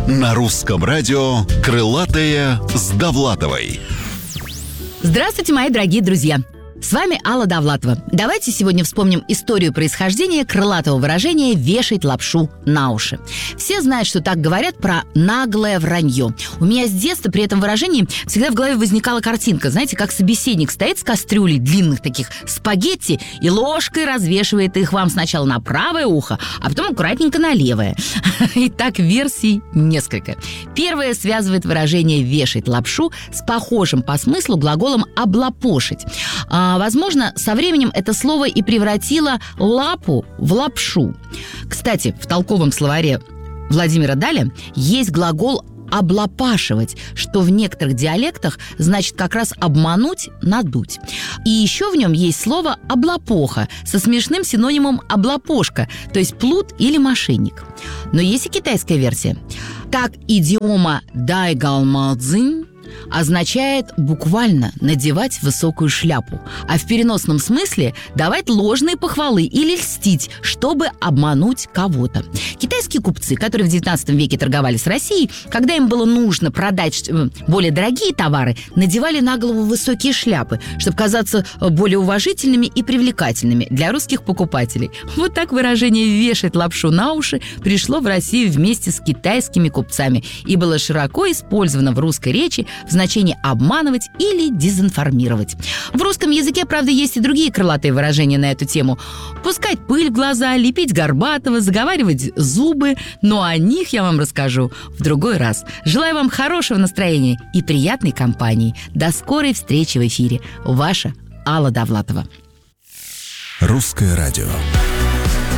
На русском радио «Крылатые с Довлатовой». Здравствуйте, мои дорогие друзья! С вами Алла Довлатова. Давайте сегодня вспомним историю происхождения крылатого выражения «вешать лапшу на уши». Все знают, что так говорят про наглое вранье. У меня с детства при этом выражении всегда в голове возникала картинка. Знаете, как собеседник стоит с кастрюлей длинных таких спагетти и ложкой развешивает их вам сначала на правое ухо, а потом аккуратненько на левое. И так версий несколько. Первая связывает выражение «вешать лапшу» с похожим по смыслу глаголом «облапошить». Возможно, со временем это слово и превратило лапу в лапшу. Кстати, в толковом словаре Владимира Даля есть глагол «облапашивать», что в некоторых диалектах значит как раз обмануть, надуть. И еще в нем есть слово «облапоха» со смешным синонимом «облапошка», то есть плут или мошенник. Но есть и китайская версия. Так, идиома «дай галмадзинь» означает буквально надевать высокую шляпу, а в переносном смысле давать ложные похвалы или льстить, чтобы обмануть кого-то. Китайские купцы, которые в 19 веке торговали с Россией, когда им было нужно продать более дорогие товары, надевали на голову высокие шляпы, чтобы казаться более уважительными и привлекательными для русских покупателей. Вот так выражение «вешать лапшу на уши» пришло в Россию вместе с китайскими купцами и было широко использовано в русской речи в значении обманывать или дезинформировать. В русском языке, правда, есть и другие крылатые выражения на эту тему. Пускать пыль в глаза, лепить горбатого, заговаривать зубы. Но о них я вам расскажу в другой раз. Желаю вам хорошего настроения и приятной компании. До скорой встречи в эфире. Ваша Алла Довлатова. Русское радио.